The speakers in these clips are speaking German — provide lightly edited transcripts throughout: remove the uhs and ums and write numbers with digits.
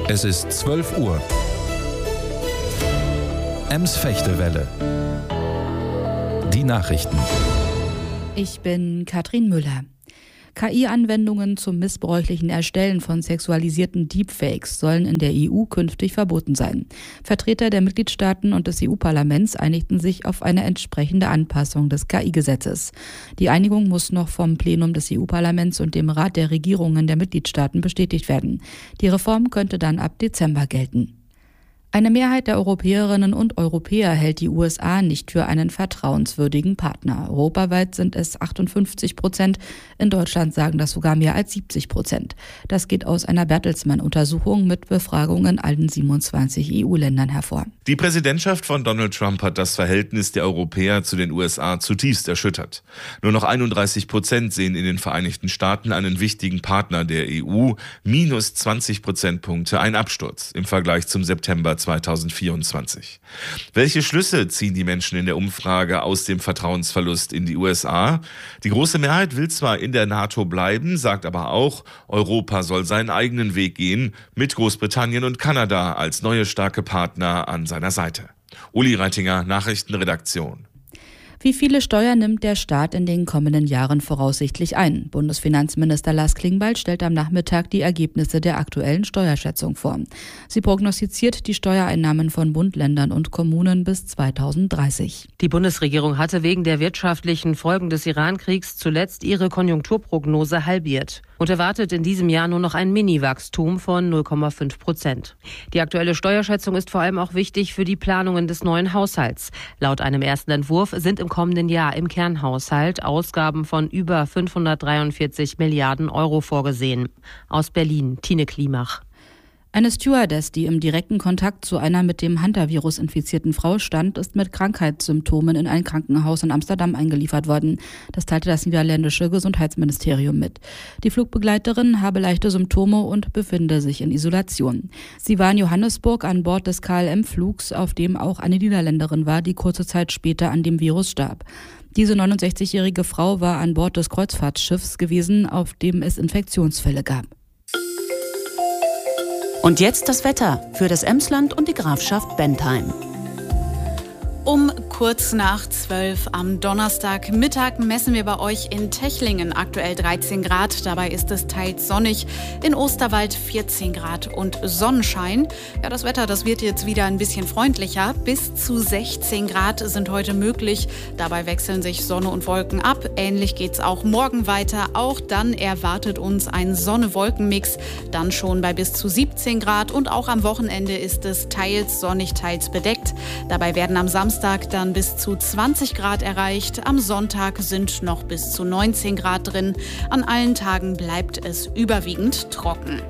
Es ist 12 Uhr. Ems-Fechtewelle. Die Nachrichten. Ich bin Katrin Müller. KI-Anwendungen zum missbräuchlichen Erstellen von sexualisierten Deepfakes sollen in der EU künftig verboten sein. Vertreter der Mitgliedstaaten und des EU-Parlaments einigten sich auf eine entsprechende Anpassung des KI-Gesetzes. Die Einigung muss noch vom Plenum des EU-Parlaments und dem Rat der Regierungen der Mitgliedstaaten bestätigt werden. Die Reform könnte dann ab Dezember gelten. Eine Mehrheit der Europäerinnen und Europäer hält die USA nicht für einen vertrauenswürdigen Partner. Europaweit sind es 58%, in Deutschland sagen das sogar mehr als 70%. Das geht aus einer Bertelsmann-Untersuchung mit Befragungen in allen 27 EU-Ländern hervor. Die Präsidentschaft von Donald Trump hat das Verhältnis der Europäer zu den USA zutiefst erschüttert. Nur noch 31% sehen in den Vereinigten Staaten einen wichtigen Partner der EU, minus 20 Prozentpunkte, ein Absturz im Vergleich zum September 2024. Welche Schlüsse ziehen die Menschen in der Umfrage aus dem Vertrauensverlust in die USA? Die große Mehrheit will zwar in der NATO bleiben, sagt aber auch, Europa soll seinen eigenen Weg gehen, mit Großbritannien und Kanada als neue starke Partner an seiner Seite. Uli Reitinger, Nachrichtenredaktion. Wie viele Steuern nimmt der Staat in den kommenden Jahren voraussichtlich ein? Bundesfinanzminister Lars Klingbeil stellt am Nachmittag die Ergebnisse der aktuellen Steuerschätzung vor. Sie prognostiziert die Steuereinnahmen von Bund, Ländern und Kommunen bis 2030. Die Bundesregierung hatte wegen der wirtschaftlichen Folgen des Iran-Kriegs zuletzt ihre Konjunkturprognose halbiert und erwartet in diesem Jahr nur noch ein Mini-Wachstum von 0,5%. Die aktuelle Steuerschätzung ist vor allem auch wichtig für die Planungen des neuen Haushalts. Laut einem ersten Entwurf sind im kommenden Jahr im Kernhaushalt Ausgaben von über 543 Milliarden Euro vorgesehen. Aus Berlin, Tine Klimach. Eine Stewardess, die im direkten Kontakt zu einer mit dem Hantavirus infizierten Frau stand, ist mit Krankheitssymptomen in ein Krankenhaus in Amsterdam eingeliefert worden. Das teilte das niederländische Gesundheitsministerium mit. Die Flugbegleiterin habe leichte Symptome und befinde sich in Isolation. Sie war in Johannesburg an Bord des KLM-Flugs, auf dem auch eine Niederländerin war, die kurze Zeit später an dem Virus starb. Diese 69-jährige Frau war an Bord des Kreuzfahrtschiffs gewesen, auf dem es Infektionsfälle gab. Und jetzt das Wetter für das Emsland und die Grafschaft Bentheim. Um kurz nach 12 am Donnerstagmittag messen wir bei euch in Techlingen aktuell 13 Grad. Dabei ist es teils sonnig. In Osterwald 14 Grad und Sonnenschein. Ja, das Wetter, das wird jetzt wieder ein bisschen freundlicher. Bis zu 16 Grad sind heute möglich. Dabei wechseln sich Sonne und Wolken ab. Ähnlich geht's auch morgen weiter. Auch dann erwartet uns ein Sonne-Wolken-Mix. Dann schon bei bis zu 17 Grad. Und auch am Wochenende ist es teils sonnig, teils bedeckt. Dabei werden am Samstag dann bis zu 20 Grad erreicht. Am Sonntag sind noch bis zu 19 Grad drin. An allen Tagen bleibt es überwiegend trocken.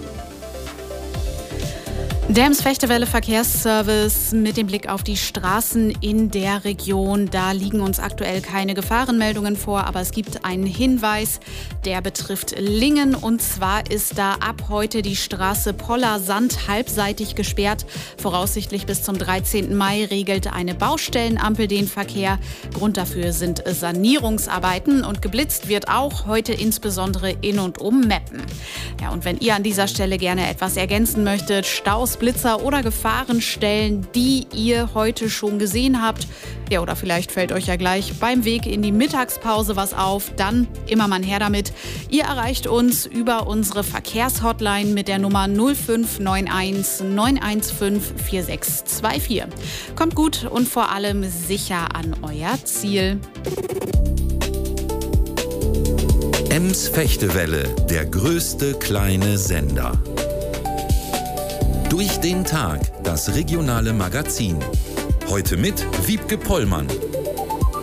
Der Ems-Fechtewelle Verkehrsservice mit dem Blick auf die Straßen in der Region. Da liegen uns aktuell keine Gefahrenmeldungen vor, aber es gibt einen Hinweis, der betrifft Lingen. Und zwar ist da ab heute die Straße Poller-Sand halbseitig gesperrt. Voraussichtlich bis zum 13. Mai regelt eine Baustellenampel den Verkehr. Grund dafür sind Sanierungsarbeiten und geblitzt wird auch heute insbesondere in und um Meppen. Ja, und wenn ihr an dieser Stelle gerne etwas ergänzen möchtet, Staus, Blitzer oder Gefahrenstellen, die ihr heute schon gesehen habt. Ja, oder vielleicht fällt euch ja gleich beim Weg in die Mittagspause was auf. Dann immer mal her damit. Ihr erreicht uns über unsere Verkehrshotline mit der Nummer 0591 915 4624. Kommt gut und vor allem sicher an euer Ziel. Ems-Fechtewelle, der größte kleine Sender. Durch den Tag, das regionale Magazin. Heute mit Wiebke Pollmann.